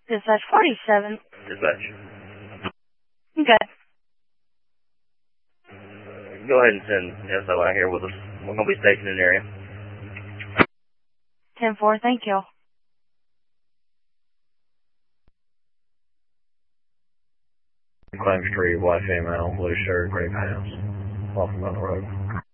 Dispatch 47. Dispatch. Okay. Go ahead and send SO out here with us. We're going to be stationed in the area. 10-4, thank you. Claim Street, white female, blue shirt, gray pants. Walking on the road.